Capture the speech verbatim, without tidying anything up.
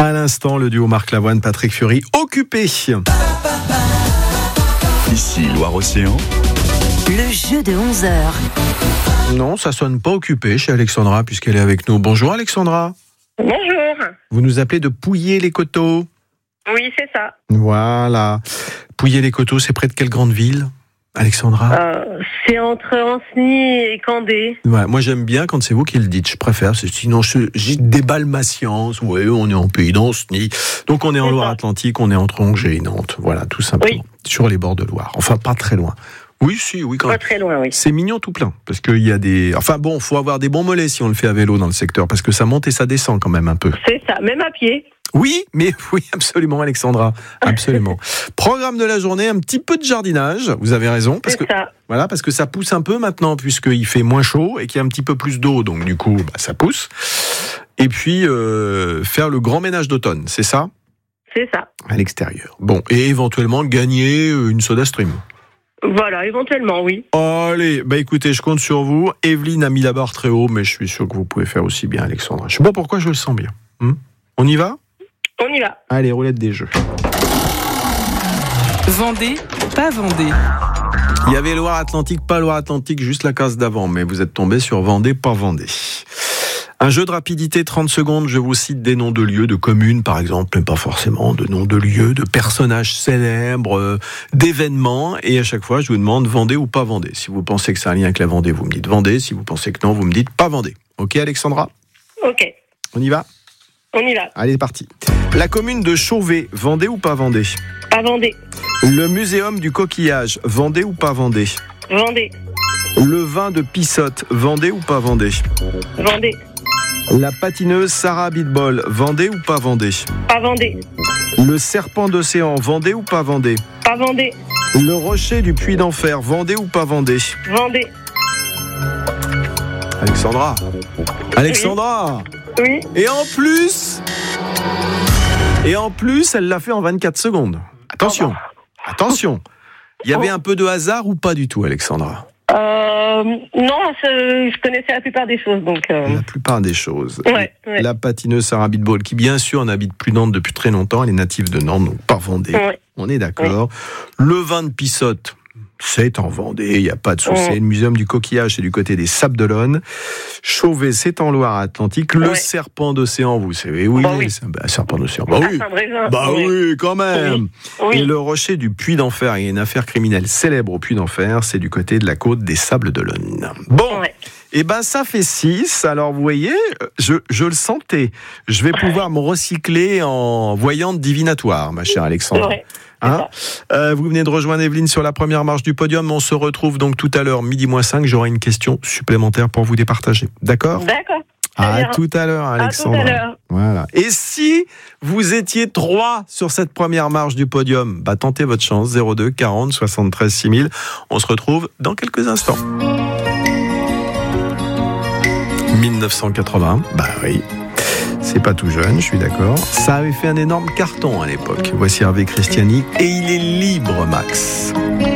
À l'instant, le duo Marc Lavoine, Patrick Fiori, occupé. Ici Loire-Océan. Le jeu de onze heures. Non, ça sonne pas occupé chez Alexandra puisqu'elle est avec nous. Bonjour Alexandra. Bonjour. Vous nous appelez de Pouillé-les-Coteaux. Oui, c'est ça. Voilà. Pouillé-les-Coteaux, c'est près de quelle grande ville, Alexandra? Euh, c'est entre Ancenis et Candé. Ouais, moi j'aime bien quand c'est vous qui le dites, je préfère, c'est, sinon je, je déballe ma science. Oui, on est en pays d'Ancenis, donc on est en C'est Loire-Atlantique, on est entre Angers et Nantes, voilà, tout simplement, Oui. sur les bords de Loire, enfin pas très loin. Oui, si, oui, quand Pas même. très loin, oui. C'est mignon tout plein, parce qu'il y a des... Enfin bon, faut avoir des bons mollets si on le fait à vélo dans le secteur, parce que ça monte et ça descend quand même un peu. C'est ça, même à pied. Oui, mais oui, absolument Alexandra, absolument. Programme de la journée, un petit peu de jardinage, vous avez raison, parce C'est que ça. voilà, parce que ça pousse un peu maintenant, puisqu'il fait moins chaud et qu'il y a un petit peu plus d'eau, donc du coup, bah, ça pousse. Et puis, euh, faire le grand ménage d'automne, c'est ça? C'est ça. À l'extérieur. Bon, et éventuellement gagner une soda stream. Voilà, éventuellement, oui. Allez, bah écoutez, je compte sur vous. Evelyne a mis la barre très haut, mais je suis sûr que vous pouvez faire aussi bien, Alexandra. Je sais pas pourquoi je le sens bien. Hum On y va? On y va. Allez, roulette des jeux. Vendée, pas Vendée. Il y avait Loire-Atlantique, pas Loire-Atlantique, juste la case d'avant, mais vous êtes tombé sur Vendée, pas Vendée. Un jeu de rapidité, trente secondes, je vous cite des noms de lieux, de communes par exemple, mais pas forcément, de noms de lieux, de personnages célèbres, euh, d'événements, et à chaque fois je vous demande Vendée ou pas Vendée. Si vous pensez que c'est un lien avec la Vendée, vous me dites Vendée, si vous pensez que non, vous me dites pas Vendée. Ok Alexandra? Ok, On y va? on y va. Allez, parti. La commune de Chauvet, Vendée ou pas Vendée? Pas Vendée. Le muséum du coquillage, Vendée ou pas Vendée? Vendée. Le vin de Pissotte, Vendée ou pas Vendée? Vendée. La patineuse Sarah Bitbol, Vendée ou pas Vendée? Pas Vendée. Le serpent d'océan, Vendée ou pas Vendée? Pas Vendée. Le rocher du puits d'enfer, Vendée ou pas Vendée? Vendée. Alexandra Alexandra Oui. Et en plus Et en plus, elle l'a fait en vingt-quatre secondes. Attention, attention. Il y avait un peu de hasard ou pas du tout, Alexandra? Euh, non, je, je connaissais la plupart des choses, donc... Euh... La plupart des choses. Ouais, ouais. La patineuse Sarah Bitbol, qui bien sûr n'habite plus Nantes depuis très longtemps, elle est native de Nantes, donc pas Vendée. Ouais. On est d'accord. Le vin de Pissotte, c'est en Vendée, il n'y a pas de souci. Ouais. Le muséum du coquillage, c'est du côté des Sables d'Olonne. Chauvet, c'est en Loire-Atlantique. Le Ouais. serpent d'océan, vous savez où Bah il oui. est? c'est- bah, serpent d'océan, bah À oui. Saint-Brévin. Bah oui, quand même. Oui. Et le rocher du Puy d'Enfer, il y a une affaire criminelle célèbre au Puy d'Enfer, c'est du côté de la côte des Sables d'Olonne. Bon, Ouais. et ben ça fait six. Alors vous voyez, je, je le sentais. Je vais pouvoir me recycler en voyante divinatoire, ma chère Alexandra. Ouais. Hein euh, vous venez de rejoindre Evelyne sur la première marche du podium. On se retrouve donc tout à l'heure, midi moins cinq. J'aurai une question supplémentaire pour vous départager. D'accord? D'accord. Très À bien. tout à l'heure, Alexandra. À tout à l'heure. Voilà. Et si vous étiez trois sur cette première marche du podium, bah tentez votre chance. zéro deux quarante soixante-treize six mille. On se retrouve dans quelques instants. dix-neuf cent quatre-vingts. Bah oui. C'est pas tout jeune, je suis d'accord. Ça avait fait un énorme carton à l'époque. Voici Hervé Christiani et il est libre, Max.